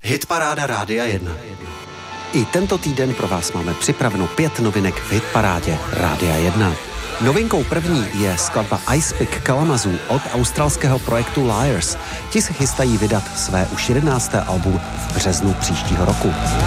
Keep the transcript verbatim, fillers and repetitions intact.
Hitparáda Rádia jedna. I tento týden pro vás máme připraveno pět novinek v Hitparádě Rádia jedna. Novinkou první je skladba Ice Pick Kalamazoo od australského projektu Liars. Ti se chystají vydat své už jedenácté album v březnu příštího roku.